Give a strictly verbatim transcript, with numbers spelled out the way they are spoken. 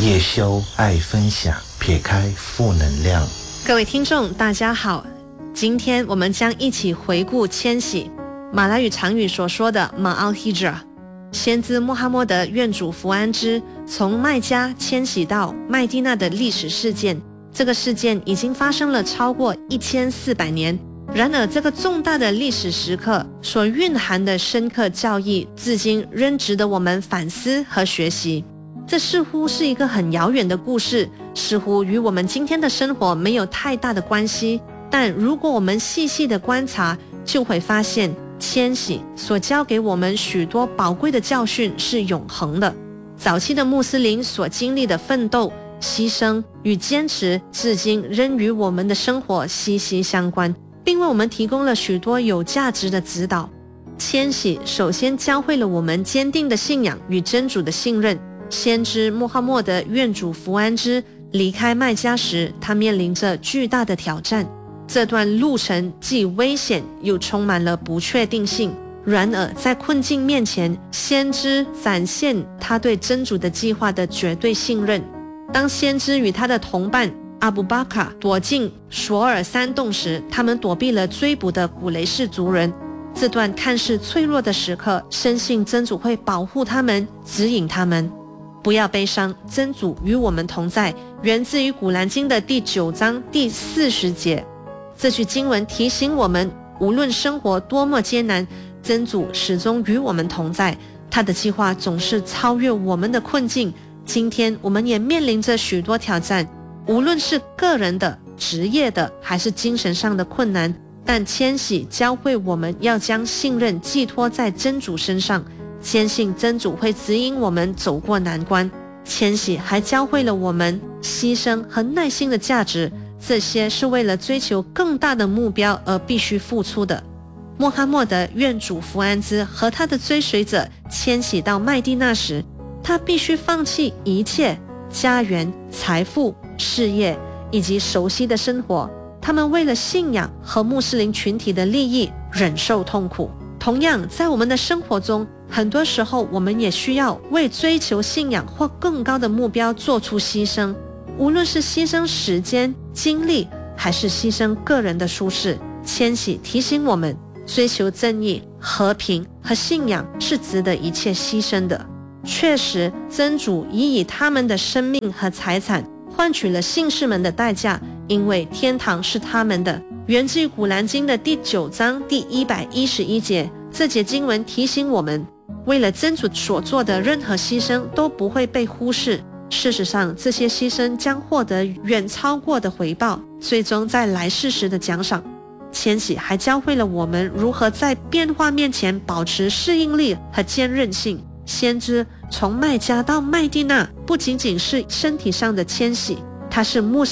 叶修爱分享，撇开负能量。 各位听众大家好，今天我们将一起回顾迁徙，马来语常语所说的 Ma'al Hijrah。 先知穆罕默德愿主福安之从麦加迁徙到麦地那的历史事件，这个事件已经发生了超过一千四百年。然而这个重大的历史时刻所蕴含的深刻教义，至今仍值得我们反思和学习。这似乎是一个很遥远的故事，似乎与我们今天的生活没有太大的关系，但如果我们细细的观察，就会发现迁徙所教给我们许多宝贵的教训是永恒的。早期的穆斯林所经历的奋斗、牺牲与坚持，至今仍与我们的生活息息相关，并为我们提供了许多有价值的指导。迁徙首先教会了我们坚定的信仰与真主的信任。先知穆罕默德愿主福安之离开麦加时，他面临着巨大的挑战。这段路程既危险又充满了不确定性，然而在困境面前，先知展现他对真主的计划的绝对信任。当先知与他的同伴阿布巴卡躲进索尔山洞时，他们躲避了追捕的古雷氏族人。这段看似脆弱的时刻，深信真主会保护他们，指引他们。不要悲伤，真主与我们同在，源自于古兰经的第九章第四十节。这句经文提醒我们，无论生活多么艰难，真主始终与我们同在，他的计划总是超越我们的困境。今天我们也面临着许多挑战，无论是个人的、职业的，还是精神上的困难，但迁徙教会我们要将信任寄托在真主身上，坚信真主会指引我们走过难关。迁徙还教会了我们牺牲和耐心的价值，这些是为了追求更大的目标而必须付出的。穆罕默德愿主福安之和他的追随者迁徙到麦地那时，他必须放弃一切家园、财富、事业以及熟悉的生活。他们为了信仰和穆斯林群体的利益忍受痛苦。同样，在我们的生活中，很多时候我们也需要为追求信仰或更高的目标做出牺牲，无论是牺牲时间、精力，还是牺牲个人的舒适。迁徙提醒我们，追求正义、和平和信仰是值得一切牺牲的。确实，真主已以他们的生命和财产换取了信士们的代价，因为天堂是他们的。源自于古兰经的第九章第一百一十一节，这节经文提醒我们，为了真主所做的任何牺牲都不会被忽视。事实上，这些牺牲将获得远超过的回报，最终在来世时的奖赏。迁徙还教会了我们如何在变化面前保持适应力和坚韧性。先知从麦加到麦地那不仅仅是身体上的迁徙，它是穆斯